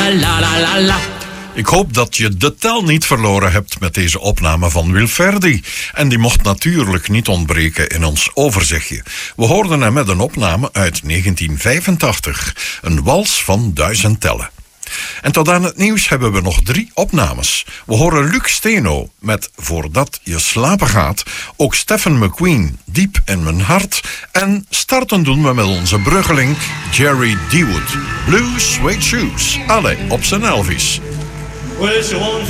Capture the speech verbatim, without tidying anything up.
la la la la la. Ik hoop dat je de tel niet verloren hebt met deze opname van Wilferdi. En die mocht natuurlijk niet ontbreken in ons overzichtje. We hoorden hem met een opname uit negentien vijfentachtig. Een wals van duizend tellen. En tot aan het nieuws hebben we nog drie opnames. We horen Luc Steno met Voordat je slapen gaat. Ook Stephen McQueen, Diep in mijn hart. En starten doen we met onze bruggeling Jerry Dewood. Blue Suede Shoes. Allee, op zijn Elvis. Well,